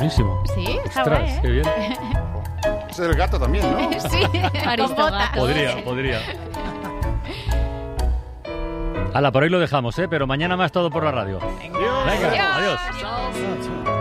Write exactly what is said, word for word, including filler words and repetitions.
buenísimo. Sí, está Ostras, guay, ¿eh? qué bien. Ese es el gato también, ¿no? Sí, con botas. Podría, podría. Hala, por hoy lo dejamos, ¿eh? Pero mañana más todo por la radio. Adiós. Venga, Adiós. adiós.